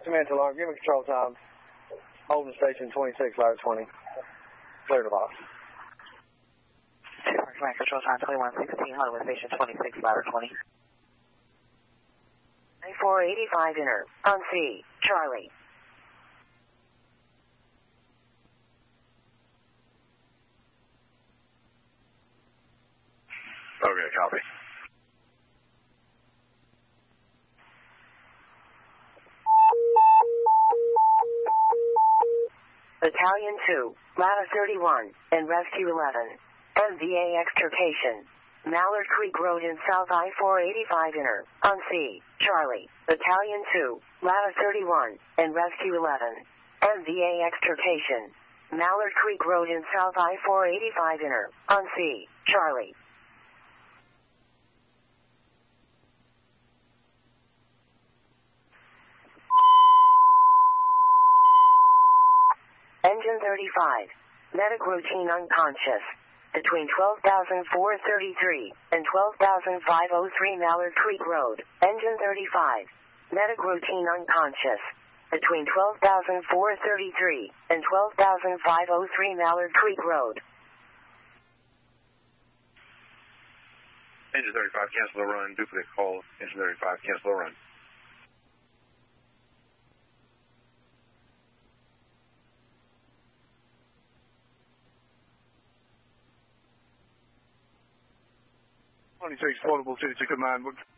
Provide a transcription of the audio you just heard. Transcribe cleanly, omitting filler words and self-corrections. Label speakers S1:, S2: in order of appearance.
S1: Command to alarm, give me control time. Holding station 26, ladder 20. Clear the box.
S2: Command control time 2116, holding station 26, ladder 20. 485 inner, on C, Charlie.
S3: Okay, copy.
S2: Battalion 2, ladder 31, and rescue 11. MVA extrication. Mallard Creek Road in South I-485 inner, on C, Charlie. Battalion 2, ladder 31, and rescue 11. MVA extrication. Mallard Creek Road in South I-485 inner, on C, Charlie. Engine 35. Medic routine unconscious. Between 12,433 and 12,503 Mallard Creek Road. Engine 35. Medic routine unconscious. Between 12,433 and 12,503 Mallard Creek Road.
S3: Engine 35, cancel the run. Duplicate call. Engine 35, cancel the run.
S4: Twenty-six, portable city to command.